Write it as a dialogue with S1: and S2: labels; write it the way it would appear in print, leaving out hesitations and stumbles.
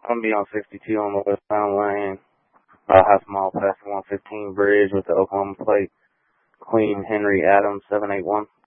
S1: I'm gonna be on 62 on the westbound lane, about half a mile past the 115 bridge with the Oklahoma plate. Queen Henry Adams 781.